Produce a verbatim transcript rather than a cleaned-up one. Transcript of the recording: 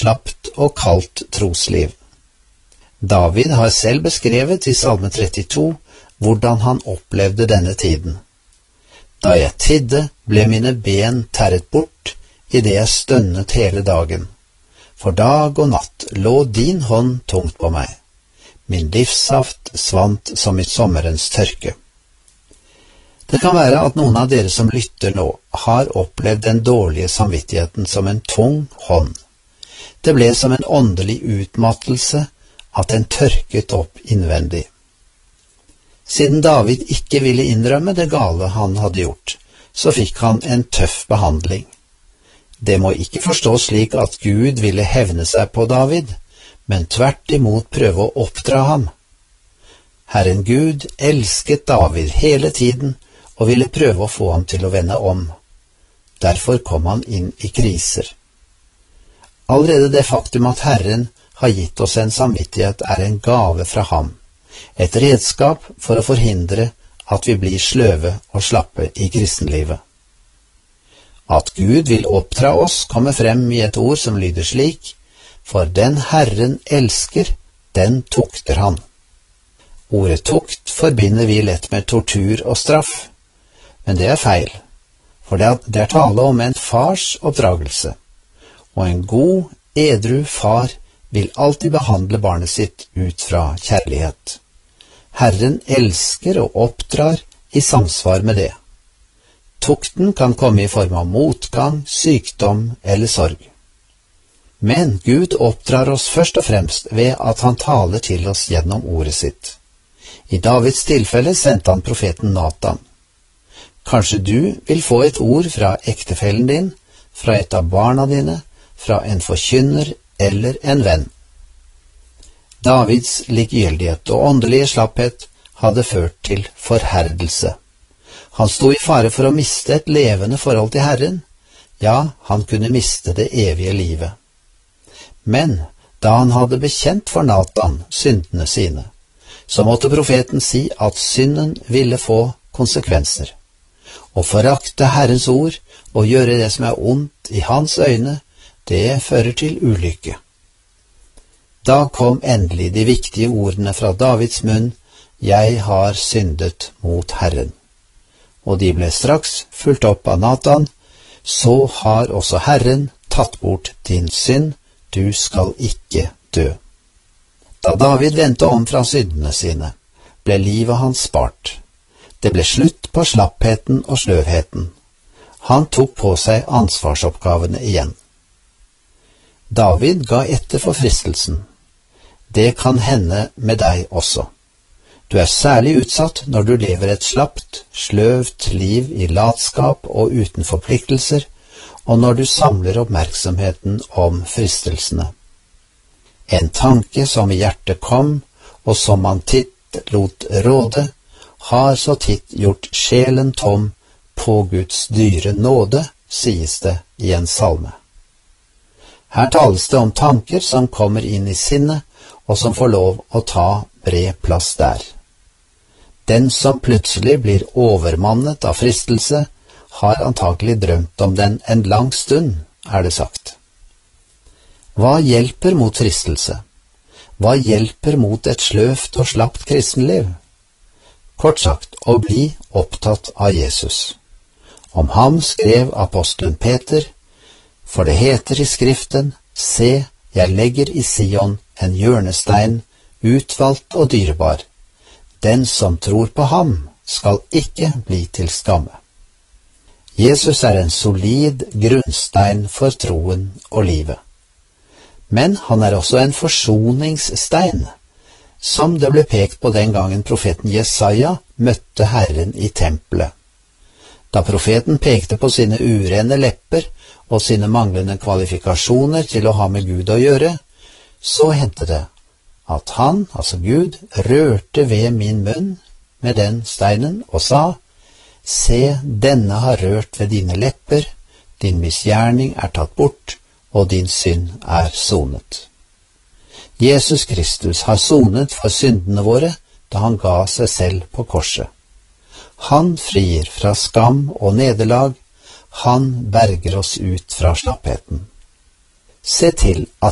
slapt og kaldt trosliv. David har selv beskrevet i Salme trettito hvordan han opplevde denne tiden. Da jeg tidde, ble mine ben terret bort, i det jeg stønnet hele dagen. For dag og natt lå din hånd tungt på meg. Min livssaft svant som i sommerens tørke. Det kan være at noen av dere som lytter nå, har opplevd den dårlige samvittigheten som en tung hånd. Det ble som en åndelig utmattelse at den tørket opp innvendig. Siden David ikke ville innrømme det gale han hadde gjort, så fikk han en tøff behandling. Det må ikke forstås slik at Gud ville hevne seg på David, men tvert imot prøve å oppdra ham. Herren Gud elsket David hele tiden og ville prøve å få ham til å vende om. Derfor kom han inn i kriser. Allerede det faktum at Herren har gitt oss en samvittighet er en gave fra ham, et redskap for å forhindre at vi blir sløve og slappe i kristenlivet. At Gud vil oppdra oss kommer frem i et ord som lyder slik: for den Herren elsker, den tukter han. Ordet tukt forbinder vi lett med tortur og straff, men det er feil, for det er tale om en fars oppdragelse, og en god, edru far vil alltid behandle barnet sitt ut fra kjærlighet. Herren elsker og oppdrar i samsvar med det. Tukten kan komme i form av motgang, sykdom eller sorg. Men Gud oppdrar oss først og fremst ved at han taler til oss gjennom ordet sitt. I Davids tilfelle sendte han profeten Natan. Kanskje du vil få et ord fra ektefellen din, fra et av barna dine, fra en forkynner eller en venn. Davids likegyldighet og åndelige slapphet hadde ført til forherdelse. Han sto i fare for å miste et levende forhold til Herren. Ja, han kunne miste det evige livet. Men da han hadde bekjent for Natan syndene sine, så måtte profeten si at synden ville få konsekvenser. Å forakte Herrens ord og gjøre det som er ondt i hans øyne, det fører til ulykke. Da kom endelig de viktige ordene fra Davids munn: jeg har syndet mot Herren. Og de ble straks fulgt opp av Natan: så har også Herren tatt bort din synd, du skal ikke dø. Da David vendte om fra syndene sine, ble livet hans spart. Det ble slutt på slappheten og sløvheten. Han tok på seg ansvarsoppgavene igjen. David ga etter for fristelsen. Det kan hende med deg også. Du er særlig utsatt når du lever et slapt, sløvt liv i latskap og uten forpliktelser, og når du samler oppmerksomheten om fristelsene. En tanke som i hjertet kom, og som man titt lot råde, har så titt gjort sjelen tom på Guds dyre nåde, sies det i en salme. Her tales det om tanker som kommer inn i sinnet, og som får lov å ta bred plass der. Den som plutselig blir overmannet av fristelse, har antakelig drømt om den en lang stund, er det sagt. Hva hjelper mot fristelse? Hva hjelper mot et sløvt og slapt kristenliv? Kort sagt, å bli opptatt av Jesus. Om ham skrev apostelen Peter, for det heter i Skriften: se, jeg legger i Sion en hjørnestein, utvalgt og dyrebar. Den som tror på ham, skal ikke bli til skamme. Jesus er en solid grunnstein for troen og livet. Men han er også en forsoningsstein, som det ble pekt på den gangen profeten Jesaja møtte Herren i tempelet. Da profeten pekte på sine urene lepper og sine manglende kvalifikasjoner til å ha med Gud å gjøre, så hendte det at han, altså Gud, rørte ved min munn med den steinen og sa: se, denne har rørt ved dine lepper, din misgjerning er tatt bort, og din synd er sonet. Jesus Kristus har sonet for syndene våre da han ga seg selv på korset. Han frir fra skam og nederlag, han berger oss ut fra slappheten. Se til at